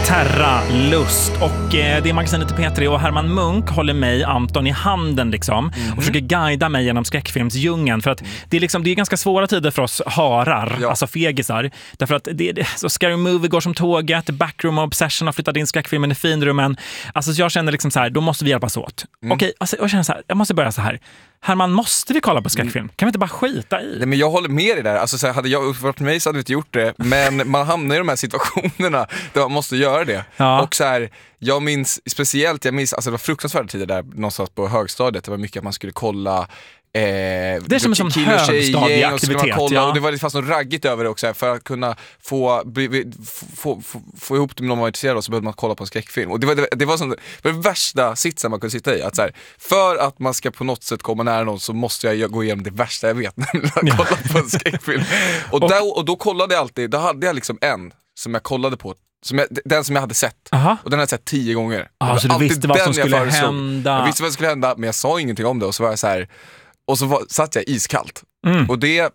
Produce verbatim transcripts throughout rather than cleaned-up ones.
Terra, Lust och eh, det är magasinet till P tre och Herman Munk håller mig, Anton, i handen liksom mm-hmm. och försöker guida mig genom skräckfilmsdjungeln för att mm. det är liksom det är ganska svåra tider för oss harar, ja. alltså fegisar, därför att det, det så Scary Movie går som tåget, Backroom Obsession har flyttat in skräckfilmen i finrummen. Alltså jag känner liksom så här, då måste vi hjälpas åt. Mm. Okej, alltså jag känner så här, jag måste börja så här. Herman, måste vi kolla på skräckfilm? Kan vi inte bara skita i? Nej, men jag håller med dig där. Alltså, så här, hade jag varit med mig så hade vi inte gjort det. Men man hamnar i de här situationerna där man måste göra det. Ja. Och så här, jag minns speciellt, jag minns, alltså det var fruktansvärda tider där någonstans på högstadiet. Det var mycket att man skulle kolla Eh, det är som en sån högstadieaktivitet, ja. Och det var det fanns något raggigt över det också. För att kunna få, bli, få, få, få ihop det med någon man var intresserad av så behövde man kolla på en skräckfilm. Och det var det, det, var, sån, det var det värsta sitsen man kunde sitta i att så här, för att man ska på något sätt komma nära någon så måste jag gå igenom det värsta jag vet när jag kollar på en skräckfilm. Och, och, där, och då kollade jag alltid, då hade jag liksom en som jag kollade på, som jag, den som jag hade sett. Aha. Och den hade jag sett tio gånger. Ah, så du visste vad som skulle hända. Jag visste vad som skulle hända, men jag sa ingenting om det. Och så var jag så här, och så var, satt jag iskallt. Mm. Och det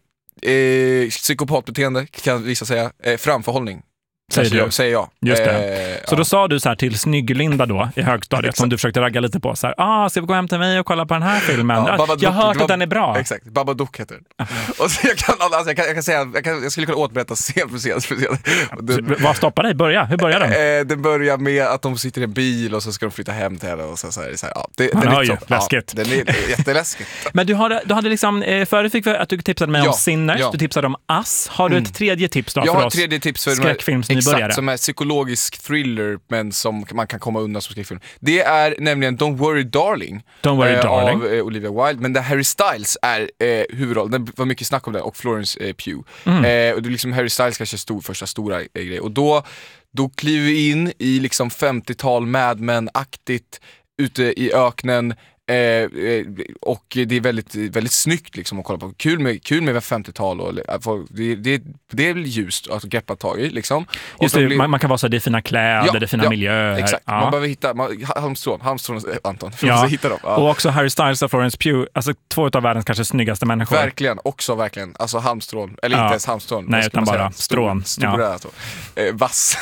eh, psykopatbeteende kan vissa säga eh, framförhållning. Säger, jag, säger jag. Just det. Eh, så ja. Då sa du så här till Snyggelinda då i högstadiet som du försökte ragga lite på så här, ah, ska vi gå hem till mig och kolla på den här filmen? Ja, Babadook, jag har hört var, att den är bra. Exakt, Babadook heter den. Uh-huh. Och så jag kan alltså, jag kan, jag kan säga jag, kan, jag skulle kunna återberätta scen för scen för scen. Vad stoppar dig? Börja. Hur börjar den? Eh, den börjar med att de sitter i en bil och så ska de flytta hem till henne och så, så här, så här, ja, det, Man den hör är ju, liksom, läskigt. Ja, den är jätteläskigt. Men du hade, du hade liksom, eh, förut fick vi att du tipsade mig ja, om Sinners, ja. Du tipsade om Us. Har du ett mm. tredje tips då jag för har oss? Jag har ett tredje tips för skräckfilmsnybörjare. Exakt, som är psykologisk thriller men som man kan komma undan som skräckfilm. Det är nämligen Don't Worry Darling, Don't Worry eh, Darling. av eh, Olivia Wilde, men där Harry Styles är eh, huvudrollen. Det var mycket snack om det, och Florence eh, Pugh. Mm. Eh, och det är liksom Harry Styles kanske stor, första stora eh, grej. Och då, då kliver vi in i liksom femtiotal Mad Men-aktigt ute i öknen. Eh, och det är väldigt, väldigt snyggt liksom att kolla på. Kul med, kul med femtiotal och det, det, det är ljust att greppa tag i liksom. Just det, blir... man, man kan vara så, det är fina kläder, ja, det är fina ja, miljöer. Exakt, ja. man behöver hitta man, Halmstrån, Halmstrån Anton, för ja. att hitta dem. Ja. Och också Harry Styles och Florence Pugh, alltså två av världens kanske snyggaste människor. Verkligen, också verkligen. Alltså Halmstrån, eller ja. inte ens Halmstrån. Nej, utan bara strån. Stora, ja. eh, vass.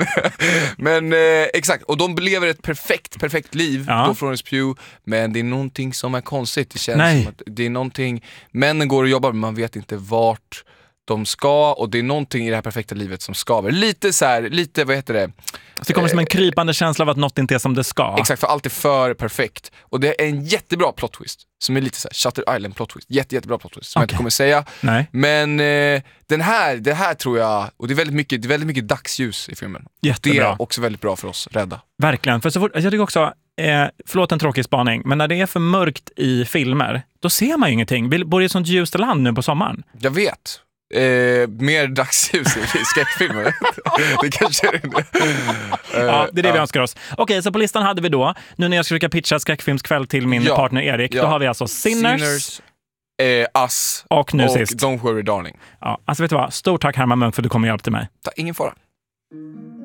Men eh, exakt, och de lever ett perfekt, perfekt liv ja. på Florence Pugh, men det är någonting som är konstigt. Det känns Nej. som att det är någonting, männen går och jobbar men man vet inte vart de ska, och det är någonting i det här perfekta livet som skaver. Lite så här, lite, vad heter det? Så det kommer som en krypande känsla av att något inte är som det ska. Exakt, för allt är för perfekt. Och det är en jättebra plot twist som är lite så här Shutter Island plot twist. Jätte, jättebra plot twist som okay. jag inte kommer säga. Nej. Men eh, den här, det här tror jag, och det är väldigt mycket, det är väldigt mycket dagsljus i filmen. Jättebra. Det är också väldigt bra för oss rädda. Verkligen, för så fort, jag tycker också Eh, förlåt en tråkig spaning, men när det är för mörkt i filmer, då ser man ju ingenting. Vi bor i ett sånt ljust land nu på sommaren. Jag vet. Eh, mer dagsljus i skräckfilmer. Det kanske är det. Eh, ja, det är det ja. vi önskar oss. Okej, okay, så på listan hade vi då, nu när jag ska försöka pitcha skräckfilmskväll till min ja. partner Erik, ja. då har vi alltså Sinners, Sinners eh, Us och nu och sist Don't Worry Darling. Ja, alltså vet du vad? Stort tack Herman Munk för att du kommer hjälpa till mig. Ta ingen fara.